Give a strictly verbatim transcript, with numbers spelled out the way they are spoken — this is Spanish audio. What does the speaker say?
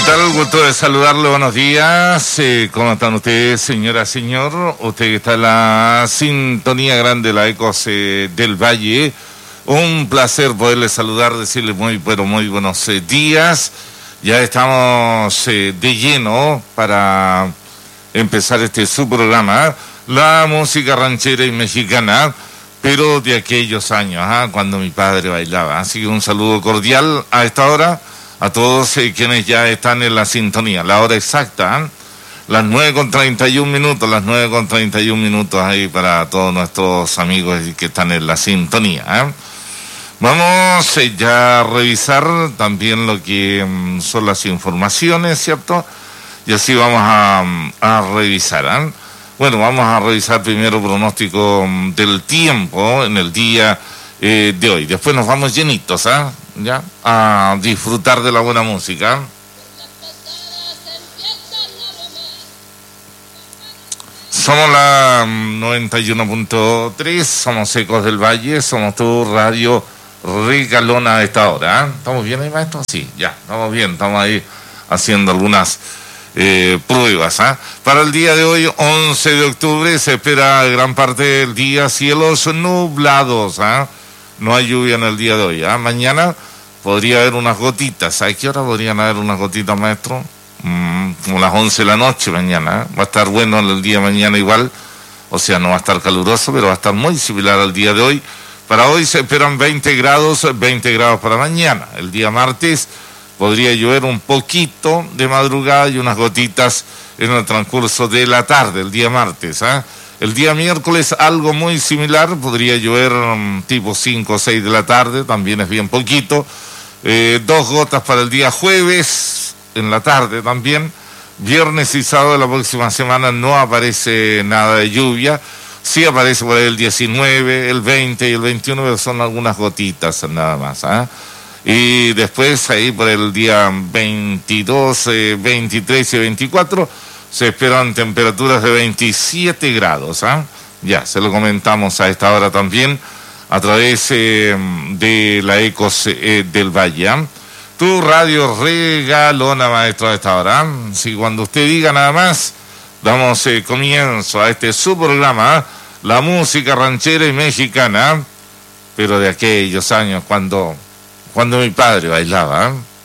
tal? Gusto de saludarle, buenos días. Eh, ¿Cómo están ustedes, señora, señor? Usted que está en la sintonía grande de la Ecos eh, del Valle. Un placer poderle saludar, decirle muy, pero muy buenos eh, días. Ya estamos eh, de lleno para empezar este su programa, la música ranchera y mexicana, pero de aquellos años, ¿eh? Cuando mi padre bailaba. Así que un saludo cordial a esta hora a todos eh, quienes ya están en la sintonía. La hora exacta, ¿eh? Las nueve con treinta y un minutos, las nueve con treinta y un minutos ahí para todos nuestros amigos que están en la sintonía, ¿eh? Vamos eh, ya a revisar también lo que um, son las informaciones, ¿cierto? Y así vamos a, a revisar, ¿eh? Bueno, vamos a revisar primero pronóstico um, del tiempo en el día eh, de hoy. Después nos vamos llenitos, ¿eh? Ya, a disfrutar de la buena música. Somos la noventa y uno punto tres, somos Ecos del Valle, somos tu radio regalona a esta hora, ¿eh? ¿Estamos bien ahí, maestro? Sí, ya, estamos bien, estamos ahí haciendo algunas eh, pruebas, ¿eh? Para el día de hoy, once de octubre, se espera gran parte del día cielos nublados, ¿eh? No hay lluvia en el día de hoy, ¿eh? Mañana podría haber unas gotitas. ¿A qué hora podrían haber unas gotitas, maestro? Mm, como las once de la noche mañana, ¿eh? Va a estar bueno el día de mañana igual. O sea, no va a estar caluroso, pero va a estar muy similar al día de hoy. Para hoy se esperan veinte grados, veinte grados para mañana. El día martes podría llover un poquito de madrugada y unas gotitas en el transcurso de la tarde, el día martes, ¿eh? El día miércoles algo muy similar, podría llover um, tipo cinco o seis de la tarde, también es bien poquito. Eh, dos gotas para el día jueves, en la tarde también. Viernes y sábado de la próxima semana no aparece nada de lluvia. Sí aparece por ahí el diecinueve, el veinte y el veintiuno, pero son algunas gotitas nada más, ¿eh? Y después ahí por el día veintidós, eh, veintitrés y veinticuatro se esperan temperaturas de veintisiete grados, ¿eh? Ya, se lo comentamos a esta hora también a través eh, de la Ecos eh, del Valle, ¿eh? Tu radio regalona, maestro, a esta hora, ¿eh? Si cuando usted diga nada más, damos eh, comienzo a este su programa, ¿eh? La música ranchera y mexicana, pero de aquellos años cuando, cuando mi padre bailaba, ¿eh?